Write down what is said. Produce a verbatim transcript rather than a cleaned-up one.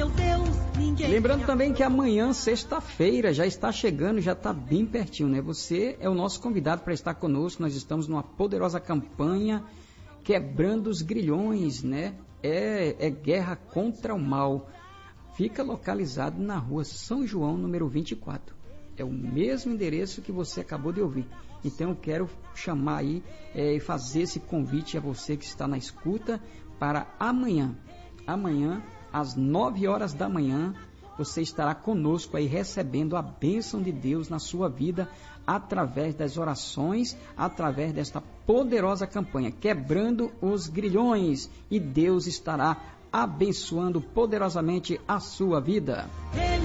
meu Deus, ninguém... Lembrando também que amanhã, sexta-feira, já está chegando, já está bem pertinho, né? Você é o nosso convidado para estar conosco. Nós estamos numa poderosa campanha Quebrando os Grilhões, né? É, é guerra contra o mal. Fica localizado na rua São João, número vinte e quatro. É o mesmo endereço que você acabou de ouvir. Então eu quero chamar aí e é, fazer esse convite a você que está na escuta para amanhã. Amanhã, às nove horas da manhã, você estará conosco aí recebendo a bênção de Deus na sua vida através das orações, através desta poderosa campanha, Quebrando os Grilhões. E Deus estará abençoando poderosamente a sua vida. Ele